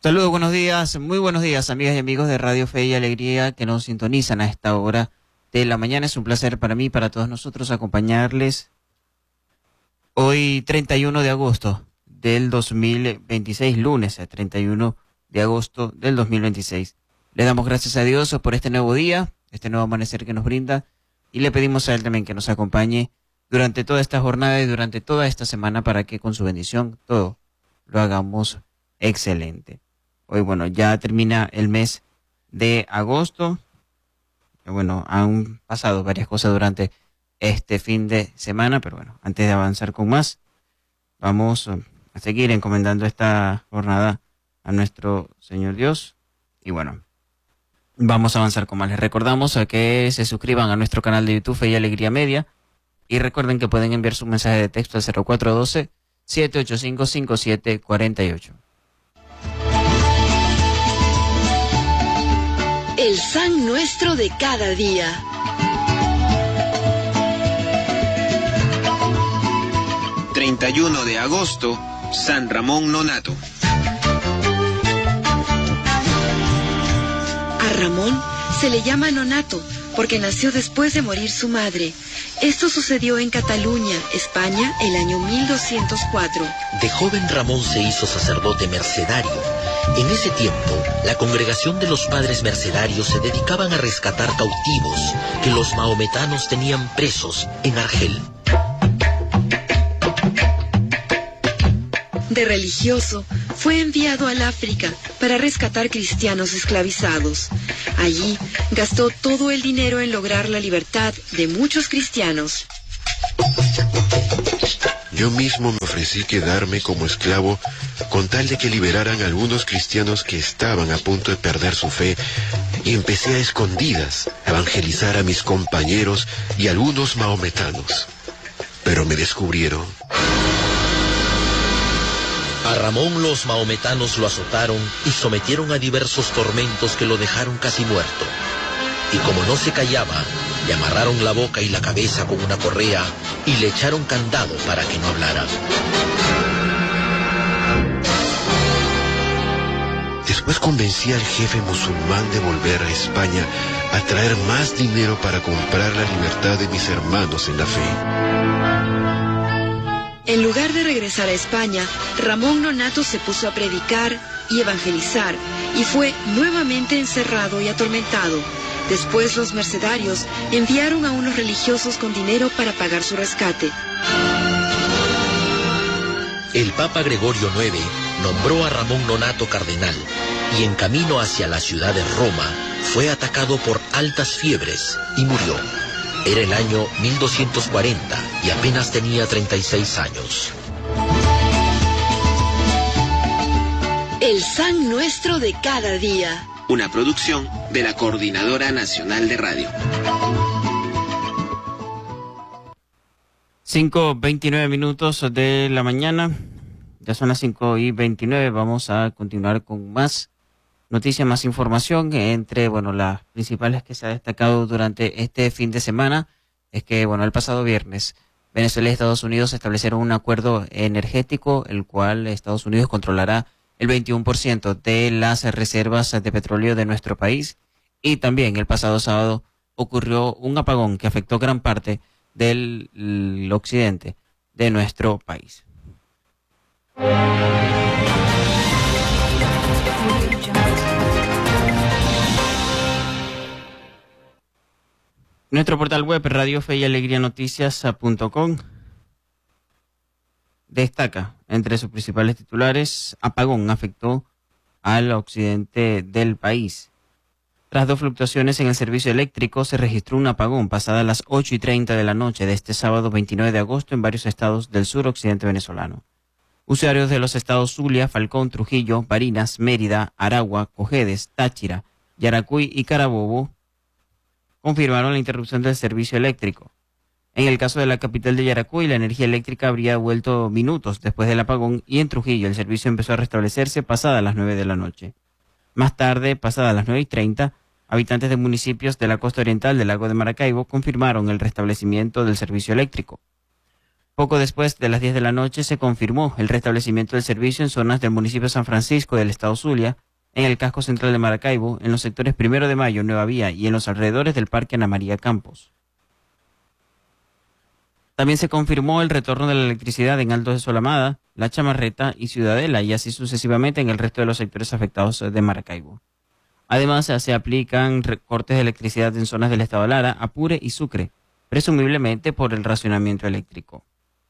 Saludos, buenos días, muy buenos días, amigas y amigos de Radio Fe y Alegría que nos sintonizan a esta hora de la mañana. Es un placer para mí y para todos nosotros acompañarles hoy 31 de agosto del 2026, lunes 31 de agosto del 2026. Le damos gracias a Dios por este nuevo día, este nuevo amanecer que nos brinda, y le pedimos a Él también que nos acompañe durante toda esta jornada y durante toda esta semana para que con su bendición todo lo hagamos excelente. Hoy, bueno, ya termina el mes de agosto. Bueno, han pasado varias cosas durante este fin de semana, pero bueno, antes de avanzar con más, vamos a seguir encomendando esta jornada a nuestro Señor Dios. Y bueno, vamos a avanzar con más. Les recordamos a que se suscriban a nuestro canal de YouTube Fe y Alegría Media. Y recuerden que pueden enviar su mensaje de texto al 0412-785-5748. El San Nuestro de cada día. ...31 de agosto... San Ramón Nonato. A Ramón se le llama Nonato porque nació después de morir su madre. Esto sucedió en Cataluña, España, el año 1204. De joven Ramón se hizo sacerdote mercedario. En ese tiempo, la congregación de los padres mercedarios se dedicaban a rescatar cautivos que los mahometanos tenían presos en Argel. De religioso, fue enviado al África para rescatar cristianos esclavizados. Allí gastó todo el dinero en lograr la libertad de muchos cristianos. Yo mismo me ofrecí quedarme como esclavo con tal de que liberaran a algunos cristianos que estaban a punto de perder su fe, y empecé a escondidas a evangelizar a mis compañeros y a algunos mahometanos. Pero me descubrieron. A Ramón los mahometanos lo azotaron y sometieron a diversos tormentos que lo dejaron casi muerto. Y como no se callaba, le amarraron la boca y la cabeza con una correa y le echaron candado para que no hablara. Después convencí al jefe musulmán de volver a España a traer más dinero para comprar la libertad de mis hermanos en la fe. En lugar de regresar a España, Ramón Nonato se puso a predicar y evangelizar y fue nuevamente encerrado y atormentado. Después los mercedarios enviaron a unos religiosos con dinero para pagar su rescate. El Papa Gregorio IX nombró a Ramón Nonato cardenal y en camino hacia la ciudad de Roma fue atacado por altas fiebres y murió. Era el año 1240 y apenas tenía 36 años. El San Nuestro de cada día. Una producción de la Coordinadora Nacional de Radio. 5:29 minutos de la mañana. Ya son las 5:29. Vamos a continuar con más noticias, más información. Entre, las principales que se ha destacado durante este fin de semana es que, el pasado viernes, Venezuela y Estados Unidos establecieron un acuerdo energético, el cual Estados Unidos controlará el 21% de las reservas de petróleo de nuestro país. Y también el pasado sábado ocurrió un apagón que afectó gran parte del occidente de nuestro país. Nuestro portal web Radio Fe y Alegría Noticias.com destaca entre sus principales titulares: apagón afectó al occidente del país. Tras 2 fluctuaciones en el servicio eléctrico, se registró un apagón pasada las 8:30 de la noche de este sábado 29 de agosto en varios estados del suroccidente venezolano. Usuarios de los estados Zulia, Falcón, Trujillo, Barinas, Mérida, Aragua, Cojedes, Táchira, Yaracuy y Carabobo confirmaron la interrupción del servicio eléctrico. En el caso de la capital de Yaracuy, la energía eléctrica habría vuelto minutos después del apagón, y en Trujillo el servicio empezó a restablecerse pasadas las 9 de la noche. Más tarde, pasadas las 9:30, habitantes de municipios de la costa oriental del lago de Maracaibo confirmaron el restablecimiento del servicio eléctrico. Poco después de las 10 de la noche se confirmó el restablecimiento del servicio en zonas del municipio de San Francisco del estado Zulia, en el casco central de Maracaibo, en los sectores 1 de Mayo, Nueva Vía y en los alrededores del Parque Ana María Campos. También se confirmó el retorno de la electricidad en Altos de Solamada, La Chamarreta y Ciudadela, y así sucesivamente en el resto de los sectores afectados de Maracaibo. Además, se aplican cortes de electricidad en zonas del estado Lara, Apure y Sucre, presumiblemente por el racionamiento eléctrico.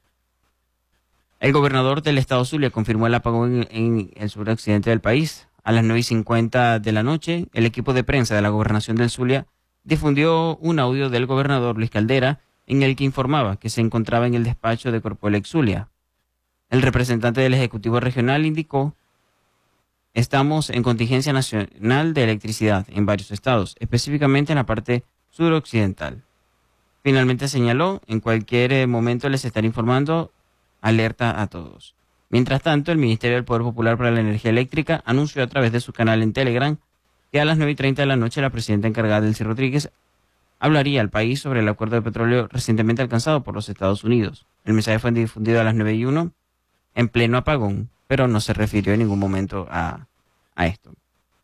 El gobernador del estado Zulia confirmó el apagón en el suroccidente del país. A las 9:50 de la noche, el equipo de prensa de la gobernación del Zulia difundió un audio del gobernador Luis Caldera, en el que informaba que se encontraba en el despacho de Corpoelec Zulia. El representante del Ejecutivo Regional indicó: estamos en contingencia nacional de electricidad en varios estados, específicamente en la parte suroccidental. Finalmente señaló: en cualquier momento les estaré informando, alerta a todos. Mientras tanto, el Ministerio del Poder Popular para la Energía Eléctrica anunció a través de su canal en Telegram que a las 9:30 de la noche la presidenta encargada, Delcy Rodríguez, hablaría al país sobre el acuerdo de petróleo recientemente alcanzado por los Estados Unidos. El mensaje fue difundido a las 9:01 en pleno apagón, pero no se refirió en ningún momento a esto.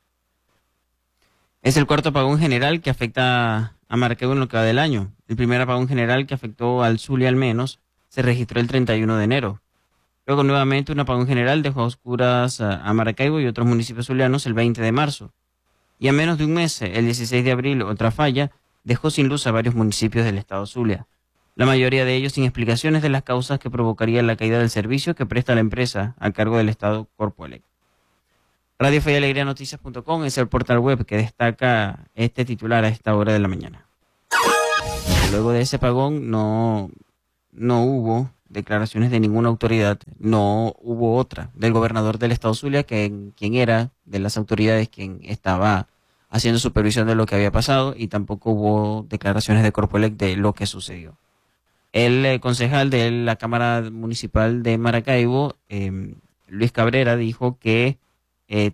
Es el cuarto apagón general que afecta a Maracaibo en lo que va del año. El primer apagón general que afectó al Zulia al menos se registró el 31 de enero. Luego nuevamente un apagón general dejó a oscuras a Maracaibo y otros municipios zulianos el 20 de marzo. Y a menos de un mes, el 16 de abril, otra falla dejó sin luz a varios municipios del estado Zulia. La mayoría de ellos sin explicaciones de las causas que provocarían la caída del servicio que presta la empresa a cargo del estado Corpoelec. Radio Fe y Alegría Noticias.com es el portal web que destaca este titular a esta hora de la mañana. Luego de ese apagón no hubo declaraciones de ninguna autoridad, no hubo otra del gobernador del estado Zulia, quien era de las autoridades quien estaba haciendo supervisión de lo que había pasado, y tampoco hubo declaraciones de Corpoelec de lo que sucedió. El concejal de la Cámara Municipal de Maracaibo, Luis Cabrera, dijo que de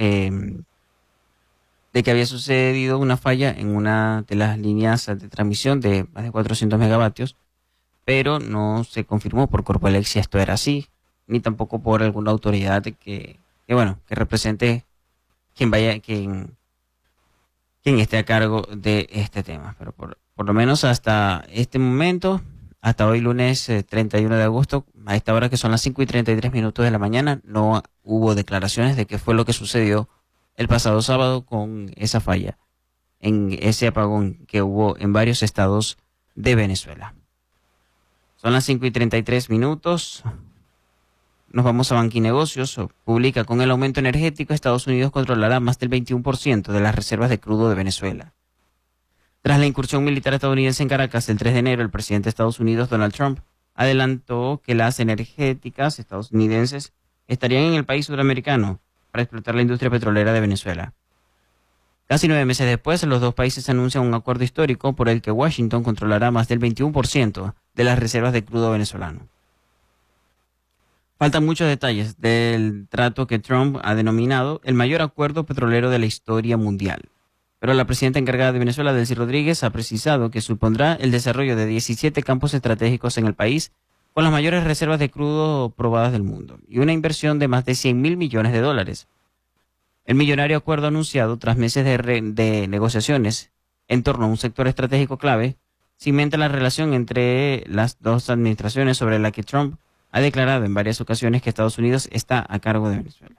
que había sucedido una falla en una de las líneas de transmisión de más de 400 megavatios, pero no se confirmó por Corpoelec si esto era así, ni tampoco por alguna autoridad que represente quien esté a cargo de este tema. Pero por lo menos hasta este momento, hasta hoy lunes 31 de agosto, a esta hora que son las 5:33 de la mañana, no hubo declaraciones de qué fue lo que sucedió el pasado sábado con esa falla, en ese apagón que hubo en varios estados de Venezuela. Son las 5:33. Nos vamos a Banquinegocios. Publica: con el aumento energético, Estados Unidos controlará más del 21% de las reservas de crudo de Venezuela. Tras la incursión militar estadounidense en Caracas el 3 de enero, el presidente de Estados Unidos, Donald Trump, adelantó que las energéticas estadounidenses estarían en el país sudamericano para explotar la industria petrolera de Venezuela. Casi 9 meses después, los dos países anuncian un acuerdo histórico por el que Washington controlará más del 21% de las reservas de crudo venezolano. Faltan muchos detalles del trato que Trump ha denominado el mayor acuerdo petrolero de la historia mundial. Pero la presidenta encargada de Venezuela, Delcy Rodríguez, ha precisado que supondrá el desarrollo de 17 campos estratégicos en el país, con las mayores reservas de crudo probadas del mundo, y una inversión de más de $100.000 millones. El millonario acuerdo anunciado tras meses de negociaciones en torno a un sector estratégico clave cimenta la relación entre las dos administraciones, sobre la que Trump ha declarado en varias ocasiones que Estados Unidos está a cargo de Venezuela.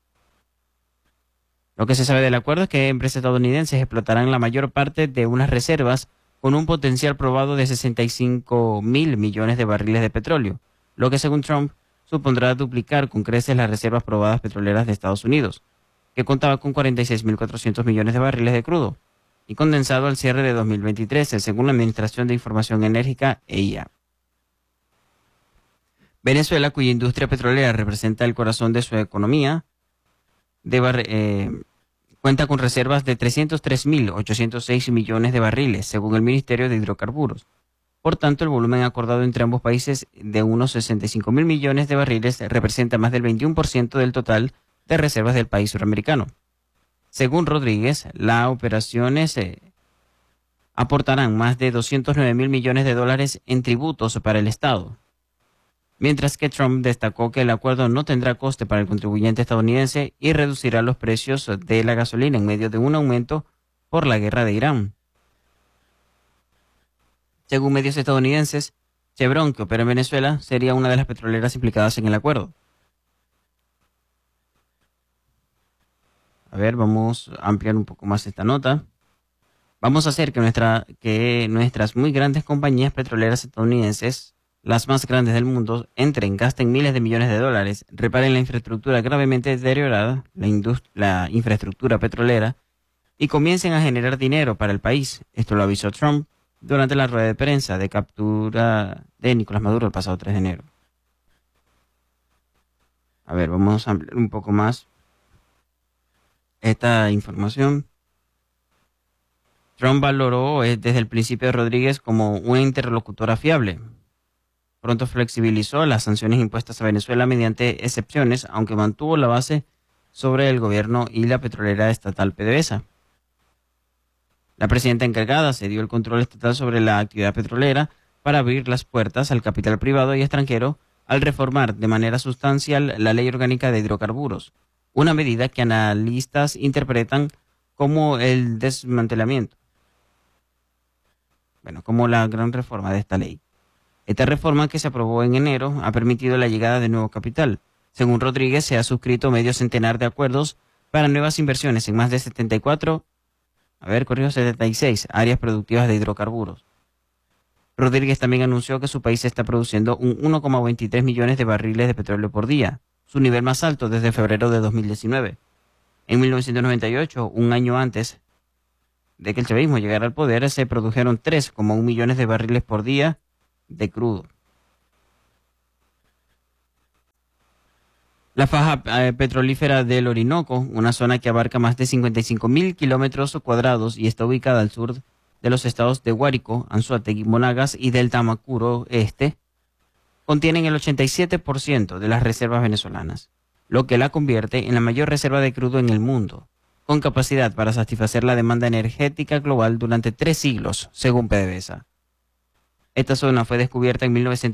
Lo que se sabe del acuerdo es que empresas estadounidenses explotarán la mayor parte de unas reservas con un potencial probado de 65.000 millones de barriles de petróleo, lo que según Trump supondrá duplicar con creces las reservas probadas petroleras de Estados Unidos, que contaba con 46.400 millones de barriles de crudo y condensado al cierre de 2023, según la Administración de Información Enérgica, EIA. Venezuela, cuya industria petrolera representa el corazón de su economía, cuenta con reservas de 303.806 millones de barriles, según el Ministerio de Hidrocarburos. Por tanto, el volumen acordado entre ambos países de unos 65.000 millones de barriles representa más del 21% del total de reservas del país suramericano. Según Rodríguez, las operaciones aportarán más de $209.000 millones en tributos para el Estado. mientras que Trump destacó que el acuerdo no tendrá coste para el contribuyente estadounidense y reducirá los precios de la gasolina en medio de un aumento por la guerra de Irán. Según medios estadounidenses, Chevron, que opera en Venezuela, sería una de las petroleras implicadas en el acuerdo. A ver, vamos a ampliar un poco más esta nota. Vamos a hacer que nuestras muy grandes compañías petroleras estadounidenses, las más grandes del mundo, entren, gasten miles de millones de dólares, reparen la infraestructura gravemente deteriorada, la infraestructura petrolera, y comiencen a generar dinero para el país. Esto lo avisó Trump durante la rueda de prensa de captura de Nicolás Maduro el pasado 3 de enero. A ver, vamos a ampliar un poco más esta información. Trump valoró desde el principio a Rodríguez como una interlocutora fiable. Pronto flexibilizó las sanciones impuestas a Venezuela mediante excepciones, aunque mantuvo la base sobre el gobierno y la petrolera estatal PDVSA. La presidenta encargada cedió el control estatal sobre la actividad petrolera para abrir las puertas al capital privado y extranjero al reformar de manera sustancial la Ley Orgánica de Hidrocarburos, una medida que analistas interpretan como el desmantelamiento. Como la gran reforma de esta ley. Esta reforma, que se aprobó en enero, ha permitido la llegada de nuevo capital. Según Rodríguez, se ha suscrito medio centenar de acuerdos para nuevas inversiones en más de 76 áreas productivas de hidrocarburos. Rodríguez también anunció que su país está produciendo un 1,23 millones de barriles de petróleo por día, su nivel más alto desde febrero de 2019. En 1998, un año antes de que el chavismo llegara al poder, se produjeron 3,1 millones de barriles por día de crudo. La faja petrolífera del Orinoco, una zona que abarca más de 55.000 kilómetros cuadrados y está ubicada al sur de los estados de Guárico, Anzoátegui, Monagas y del Tamacuro Este, contienen el 87% de las reservas venezolanas, lo que la convierte en la mayor reserva de crudo en el mundo, con capacidad para satisfacer la demanda energética global durante 3 siglos, según PDVSA. Esta zona fue descubierta en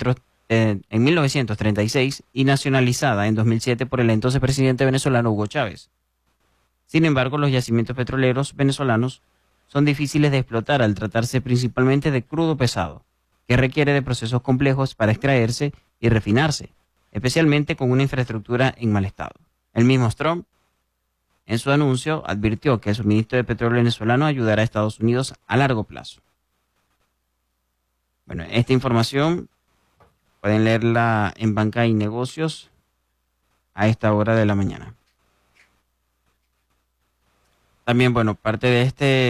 1936 y nacionalizada en 2007 por el entonces presidente venezolano Hugo Chávez. Sin embargo, los yacimientos petroleros venezolanos son difíciles de explotar al tratarse principalmente de crudo pesado, que requiere de procesos complejos para extraerse y refinarse, especialmente con una infraestructura en mal estado. El mismo Trump, en su anuncio, advirtió que el suministro de petróleo venezolano ayudará a Estados Unidos a largo plazo. Esta información pueden leerla en Banca y Negocios a esta hora de la mañana. También, parte de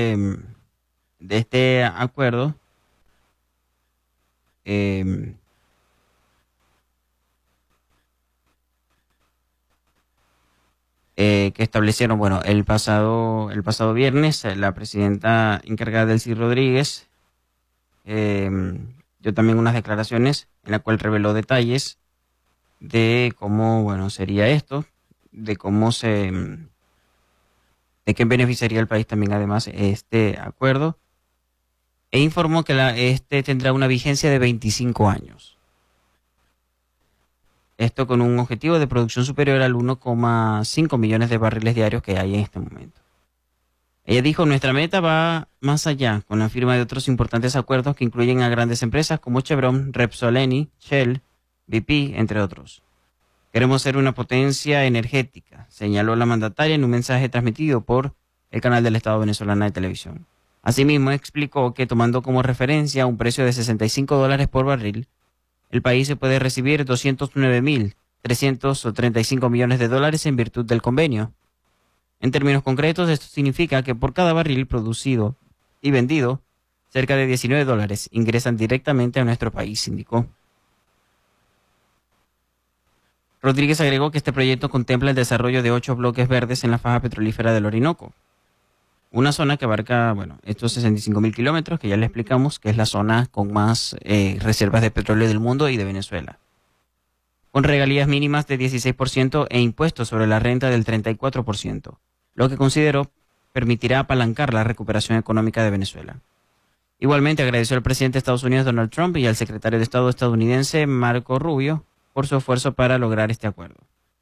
este acuerdo que establecieron, el pasado viernes, la presidenta encargada Delcy Rodríguez dio también unas declaraciones en la cual reveló detalles de cómo, sería esto, de qué beneficiaría al país también además este acuerdo, e informó que este tendrá una vigencia de 25 años. Esto con un objetivo de producción superior al 1,5 millones de barriles diarios que hay en este momento. Ella dijo: nuestra meta va más allá, con la firma de otros importantes acuerdos que incluyen a grandes empresas como Chevron, Repsol, Eni, Shell, BP, entre otros. Queremos ser una potencia energética, señaló la mandataria en un mensaje transmitido por el canal del Estado venezolano de televisión. Asimismo, explicó que, tomando como referencia un precio de $65 por barril, el país se puede recibir 209.335 millones de dólares en virtud del convenio. En términos concretos, esto significa que por cada barril producido y vendido, cerca de $19 ingresan directamente a nuestro país, indicó. Rodríguez agregó que este proyecto contempla el desarrollo de 8 bloques verdes en la faja petrolífera del Orinoco, una zona que abarca, estos 65.000 kilómetros, que ya le explicamos, que es la zona con más reservas de petróleo del mundo y de Venezuela, con regalías mínimas de 16% e impuestos sobre la renta del 34%, lo que consideró permitirá apalancar la recuperación económica de Venezuela. Igualmente agradeció al presidente de Estados Unidos, Donald Trump, y al secretario de Estado estadounidense, Marco Rubio, por su esfuerzo para lograr este acuerdo.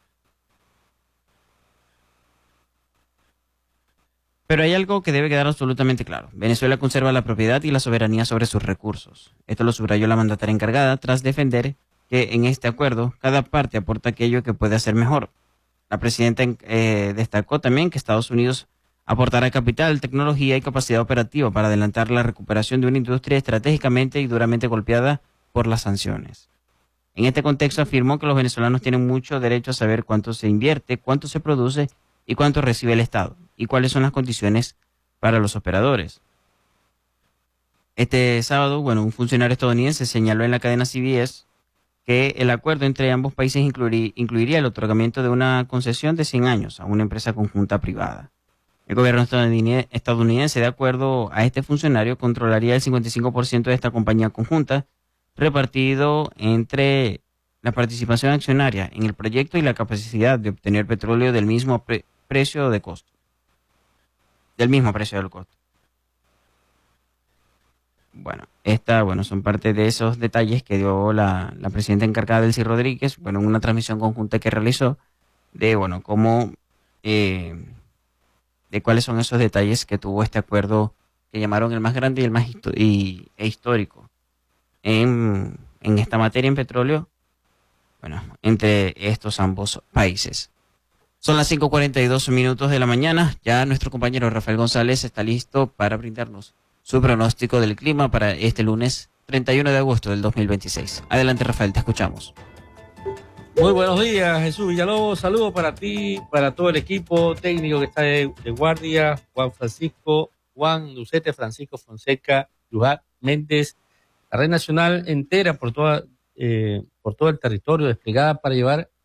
Pero hay algo que debe quedar absolutamente claro. Venezuela conserva la propiedad y la soberanía sobre sus recursos. Esto lo subrayó la mandataria encargada tras defender que en este acuerdo cada parte aporta aquello que puede hacer mejor. La presidenta destacó también que Estados Unidos aportará capital, tecnología y capacidad operativa para adelantar la recuperación de una industria estratégicamente y duramente golpeada por las sanciones. En este contexto afirmó que los venezolanos tienen mucho derecho a saber cuánto se invierte, cuánto se produce y cuánto recibe el Estado, y cuáles son las condiciones para los operadores. Este sábado, un funcionario estadounidense señaló en la cadena CBS que el acuerdo entre ambos países incluiría el otorgamiento de una concesión de 100 años a una empresa conjunta privada. El gobierno estadounidense, de acuerdo a este funcionario, controlaría el 55% de esta compañía conjunta, repartido entre la participación accionaria en el proyecto y la capacidad de obtener petróleo del mismo precio de costo. Del mismo precio del costo. Son parte de esos detalles que dio la presidenta encargada, Delcy Rodríguez, en una transmisión conjunta que realizó de cuáles son esos detalles que tuvo este acuerdo que llamaron el más grande y el más histórico en esta materia en petróleo, entre estos ambos países. Son las 5:42 de la mañana. Ya nuestro compañero Rafael González está listo para brindarnos su pronóstico del clima para este lunes 31 de agosto del 2026. Adelante, Rafael, te escuchamos. Muy buenos días, Jesús Villalobos. Saludos para ti, para todo el equipo técnico que está de guardia, Juan Ducete, Francisco Fonseca, Luján Méndez, la red nacional entera por todo el territorio desplegada para llevar